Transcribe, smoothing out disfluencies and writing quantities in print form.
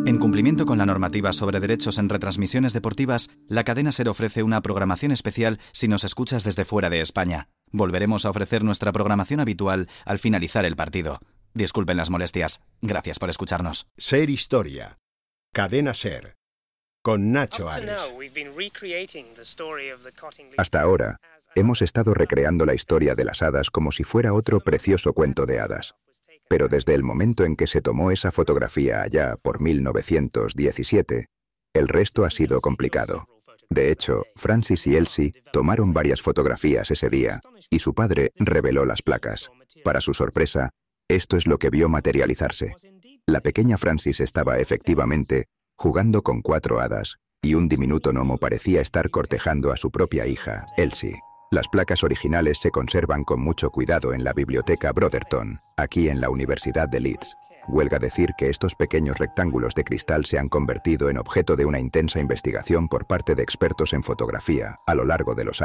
En cumplimiento con la normativa sobre derechos en retransmisiones deportivas, la cadena SER ofrece una programación especial si nos escuchas desde fuera de España. Volveremos a ofrecer nuestra programación habitual al finalizar el partido. Disculpen las molestias. Gracias por escucharnos. SER Historia. Cadena SER. Con Nacho Ares. Hasta ahora, hemos estado recreando la historia de las hadas como si fuera otro precioso cuento de hadas. Pero desde el momento en que se tomó esa fotografía allá por 1917, el resto ha sido complicado. De hecho, Francis y Elsie tomaron varias fotografías ese día, y su padre reveló las placas. Para su sorpresa, esto es lo que vio materializarse. La pequeña Francis estaba efectivamente jugando con 4 hadas, y un diminuto gnomo parecía estar cortejando a su propia hija, Elsie. Las placas originales se conservan con mucho cuidado en la biblioteca Brotherton, aquí en la Universidad de Leeds. Huelga decir que estos pequeños rectángulos de cristal se han convertido en objeto de una intensa investigación por parte de expertos en fotografía a lo largo de los años.